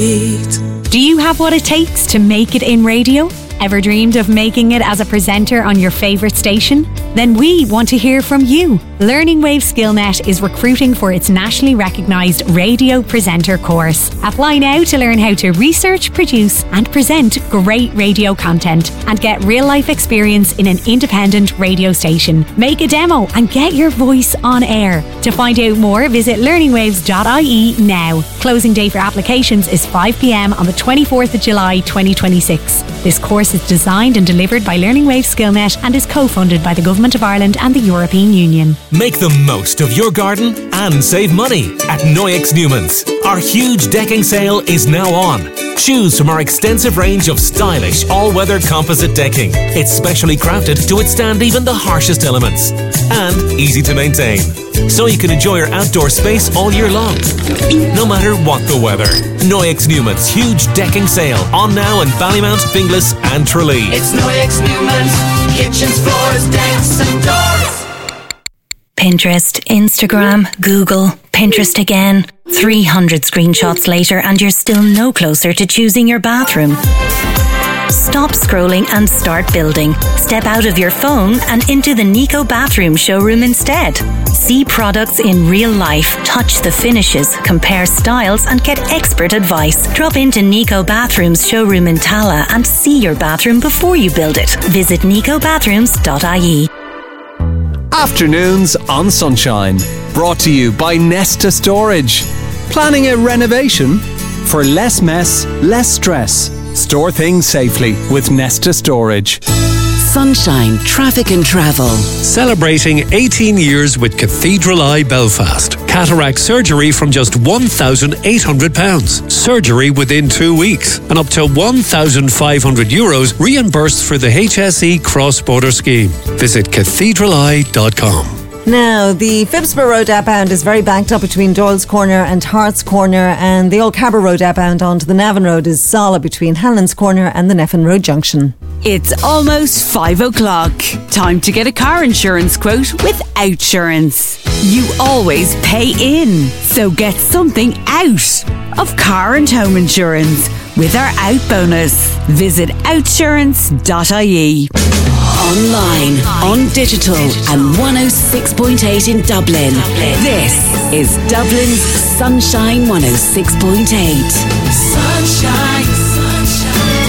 Do you have what it takes to make it in radio? Ever dreamed of making it as a presenter on your favourite station? Then we want to hear from you. Learning Wave SkillNet is recruiting for its nationally recognised radio presenter course. Apply now to learn how to research, produce and present great radio content and get real-life experience in an independent radio station. Make a demo and get your voice on air. To find out more, visit learningwaves.ie now. Closing date for applications is 5 p.m. on the 24th of July 2026. This course is designed and delivered by Learning Wave SkillNet and is co-funded by the Government of Ireland and the European Union. Make the most of your garden and save money at Noyex Newman's. Our huge decking sale is now on. Choose from our extensive range of stylish all-weather composite decking. It's specially crafted to withstand even the harshest elements and easy to maintain, so you can enjoy your outdoor space all year long, no matter what the weather. Noyex Newman's huge decking sale on now in Ballymount, Finglas and Tralee. It's Noyex Newman's, kitchens, floors, decks and doors. Pinterest, Instagram, Google, Pinterest again. 300 screenshots later and you're still no closer to choosing your bathroom. Stop scrolling and start building. Step out of your phone and into the Nico Bathroom showroom instead. See products in real life, touch the finishes, compare styles and get expert advice. Drop into Nico Bathroom's showroom in Tala and see your bathroom before you build it. Visit nicobathrooms.ie. Afternoons on Sunshine, brought to you by Nesta Storage. Planning a renovation? For less mess, less stress. Store things safely with Nesta Storage. Sunshine Traffic and Travel. Celebrating 18 years with Cathedral Eye Belfast. Cataract surgery from just £1,800. Surgery within 2 weeks. And up to €1,500 reimbursed for the HSE cross-border scheme. Visit cathedraleye.com. Now, the Phibsborough Road outbound is very backed up between Doyle's Corner and Hart's Corner, and the Old Cabra Road outbound onto the Navan Road is solid between Hanlon's Corner and the Neffin Road Junction. It's almost 5 o'clock. Time to get a car insurance quote with Outsurance. You always pay in, so get something out of car and home insurance with our Out bonus. Visit outsurance.ie. Online, on digital and 106.8 in Dublin. This is Dublin's Sunshine 106.8. Sunshine, sunshine,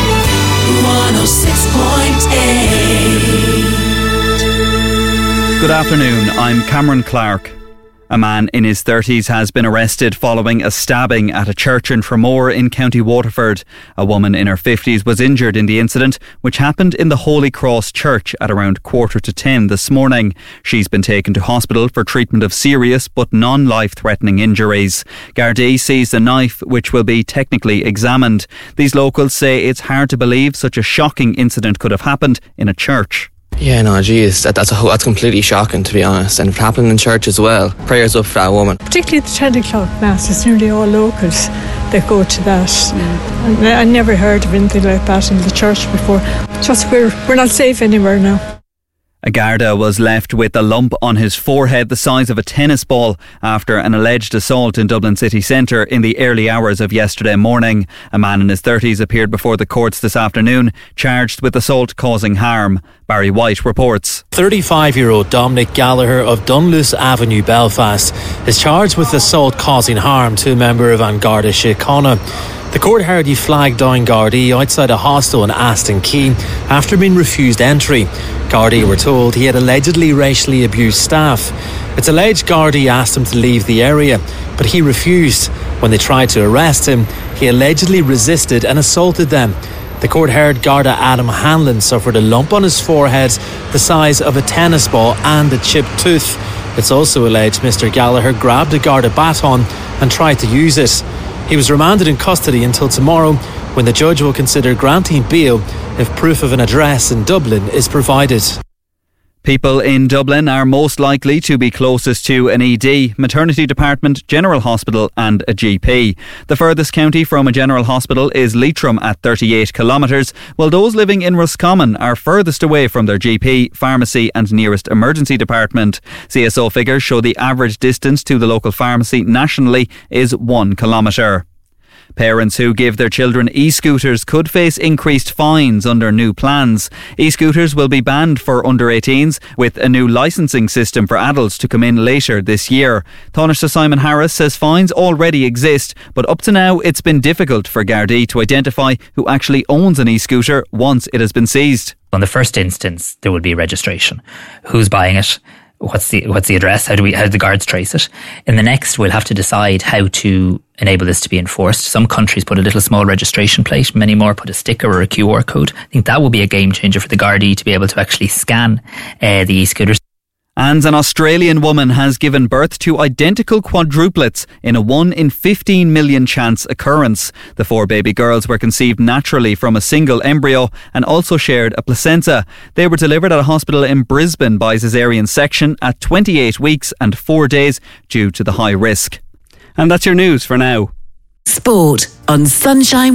106.8. Good afternoon, I'm Cameron Clark. A man in his 30s has been arrested following a stabbing at a church in Tramore in County Waterford. A woman in her 50s was injured in the incident, which happened in the Holy Cross Church at around 9:45 this morning. She's been taken to hospital for treatment of serious but non-life-threatening injuries. Gardaí seized the knife, which will be technically examined. These locals say it's hard to believe such a shocking incident could have happened in a church. Yeah, no, geez, that's completely shocking, to be honest, and it happened in church as well. Prayers up for that woman. Particularly at the 10 o'clock mass, it's nearly all locals that go to that. And I never heard of anything like that in the church before. Just we're not safe anywhere now. A Garda was left with a lump on his forehead the size of a tennis ball after an alleged assault in Dublin city centre in the early hours of yesterday morning. A man in his 30s appeared before the courts this afternoon, charged with assault causing harm. Barry White reports. 35-year-old Dominic Gallagher of Dunluce Avenue, Belfast, is charged with assault causing harm to a member of An Garda Síochána. The court heard he flagged down Gardaí outside a hostel in Aston Quay after being refused entry. Gardaí were told he had allegedly racially abused staff. It's alleged Gardaí asked him to leave the area, but he refused. When they tried to arrest him, he allegedly resisted and assaulted them. The court heard Garda Adam Hanlon suffered a lump on his forehead the size of a tennis ball and a chipped tooth. It's also alleged Mr Gallagher grabbed a Garda baton and tried to use it. He was remanded in custody until tomorrow, when the judge will consider granting bail if proof of an address in Dublin is provided. People in Dublin are most likely to be closest to an ED, maternity department, general hospital and a GP. The furthest county from a general hospital is Leitrim at 38 kilometres, while those living in Roscommon are furthest away from their GP, pharmacy and nearest emergency department. CSO figures show the average distance to the local pharmacy nationally is 1 kilometre. Parents who give their children e-scooters could face increased fines under new plans. E-scooters will be banned for under 18s, with a new licensing system for adults to come in later this year. Taoiseach Simon Harris says fines already exist, but up to now it's been difficult for Gardaí to identify who actually owns an e-scooter once it has been seized. In the first instance, there will be registration. Who's buying it? What's the address? How do the guards trace it? In the next, we'll have to decide how to enable this to be enforced. Some countries put a little small registration plate. Many more put a sticker or a QR code. I think that will be a game changer for the Gardaí to be able to actually scan the e-scooters. And an Australian woman has given birth to identical quadruplets in a 1 in 15 million chance occurrence. The 4 baby girls were conceived naturally from a single embryo and also shared a placenta. They were delivered at a hospital in Brisbane by caesarean section at 28 weeks and 4 days due to the high risk. And that's your news for now. Sport on Sunshine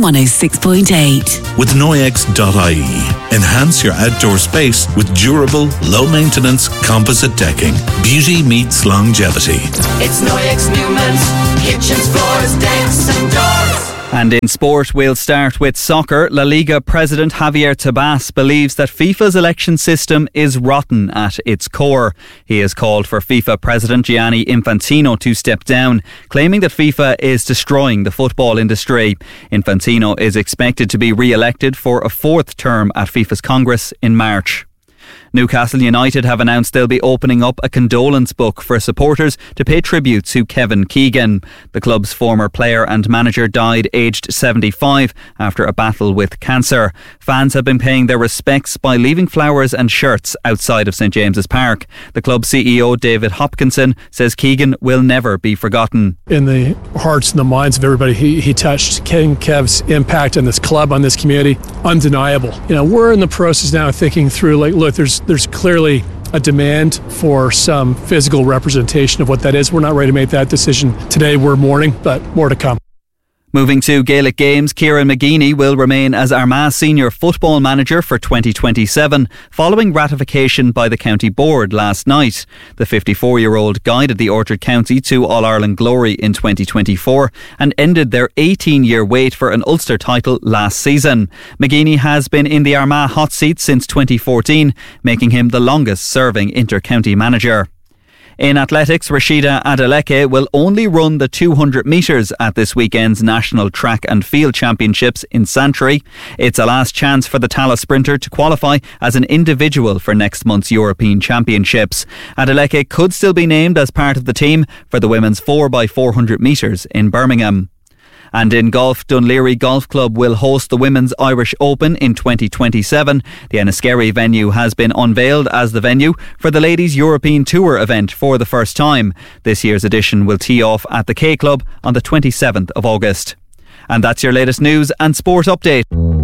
106.8. With Noyex.ie. Enhance your outdoor space with durable, low-maintenance composite decking. Beauty meets longevity. It's Noyex Newman's kitchens, floors, decks and doors. And in sport, we'll start with soccer. La Liga president Javier Tebas believes that FIFA's election system is rotten at its core. He has called for FIFA president Gianni Infantino to step down, claiming that FIFA is destroying the football industry. Infantino is expected to be re-elected for a 4th term at FIFA's Congress in March. Newcastle United have announced they'll be opening up a condolence book for supporters to pay tribute to Kevin Keegan. The club's former player and manager died aged 75 after a battle with cancer. Fans have been paying their respects by leaving flowers and shirts outside of St James's Park. The club CEO David Hopkinson says Keegan will never be forgotten. In the hearts and the minds of everybody he touched, Kev's impact on this club, on this community, undeniable. We're in the process now of thinking through, look, there's clearly a demand for some physical representation of what that is. We're not ready to make that decision today. We're mourning, but more to come. Moving to Gaelic Games, Kieran McGeaney will remain as Armagh senior football manager for 2027, following ratification by the county board last night. The 54-year-old guided the Orchard County to All-Ireland glory in 2024 and ended their 18-year wait for an Ulster title last season. McGeaney has been in the Armagh hot seat since 2014, making him the longest-serving inter-county manager. In athletics, Rashida Adeleke will only run the 200 metres at this weekend's National Track and Field Championships in Santry. It's a last chance for the Tallaght sprinter to qualify as an individual for next month's European Championships. Adeleke could still be named as part of the team for the women's 4x400 metres in Birmingham. And in golf, Dunleary Golf Club will host the Women's Irish Open in 2027. The Enniskerry venue has been unveiled as the venue for the Ladies European Tour event for the first time. This year's edition will tee off at the K Club on the 27th of August. And that's your latest news and sport update.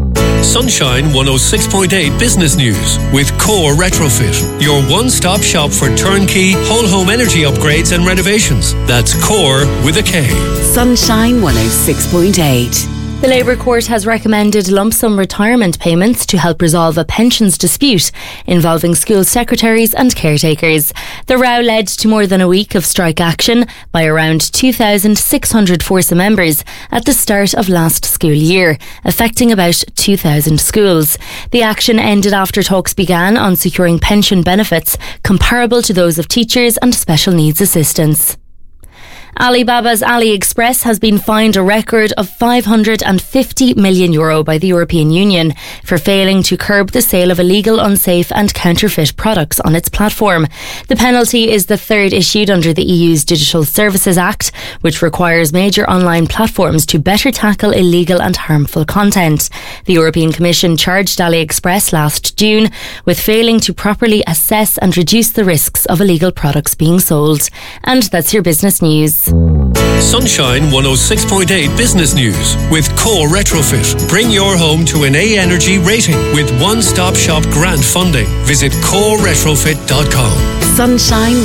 Sunshine 106.8 Business News with Core Retrofit, your one-stop shop for turnkey whole home energy upgrades and renovations. That's Core with a K. Sunshine 106.8. The Labour Court has recommended lump sum retirement payments to help resolve a pensions dispute involving school secretaries and caretakers. The row led to more than a week of strike action by around 2,600 FORSA members at the start of last school year, affecting about 2,000 schools. The action ended after talks began on securing pension benefits comparable to those of teachers and special needs assistants. Alibaba's AliExpress has been fined a record of €550 million by the European Union for failing to curb the sale of illegal, unsafe and counterfeit products on its platform. The penalty is the third issued under the EU's Digital Services Act, which requires major online platforms to better tackle illegal and harmful content. The European Commission charged AliExpress last June with failing to properly assess and reduce the risks of illegal products being sold. And that's your business news. Sunshine 106.8 Business News with Core Retrofit. Bring your home to an A Energy rating with one-stop shop grant funding. Visit coreretrofit.com. Sunshine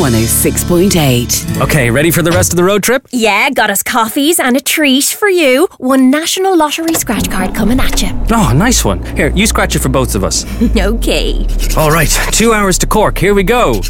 106.8. Okay, ready for the rest of the road trip? Yeah, got us coffees and a treat for you. One National Lottery scratch card coming at you. Oh, nice one. Here, you scratch it for both of us. Okay. All right, 2 hours to Cork. Here we go.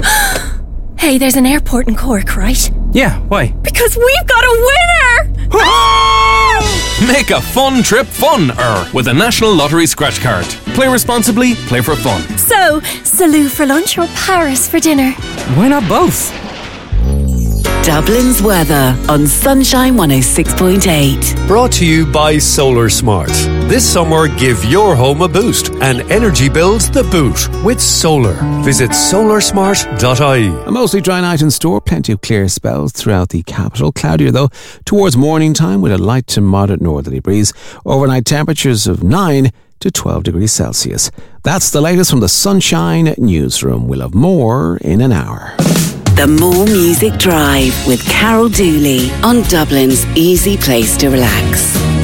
Hey, there's an airport in Cork, right? Yeah, why? Because we've got a winner! Make a fun trip fun-er with a National Lottery scratch card. Play responsibly, play for fun. So, Salou for lunch or Paris for dinner? Why not both? Dublin's weather on Sunshine 106.8. Brought to you by Solar Smart. This summer, give your home a boost and energy bills the boot with solar. Visit solarsmart.ie. A mostly dry night in store, plenty of clear spells throughout the capital. Cloudier though towards morning time with a light to moderate northerly breeze. Overnight temperatures of 9 to 12 degrees Celsius. That's the latest from the Sunshine Newsroom. We'll have more in an hour. The More Music Drive with Carol Dooley on Dublin's easy place to relax.